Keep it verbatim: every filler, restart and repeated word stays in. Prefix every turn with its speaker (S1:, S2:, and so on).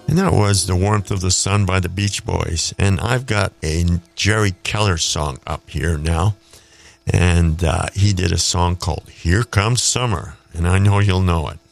S1: And that was The Warmth of the Sun by the Beach Boys. And I've got a Jerry Keller song up here now. And uh, he did a song called Here Comes Summer. And I know you'll know it.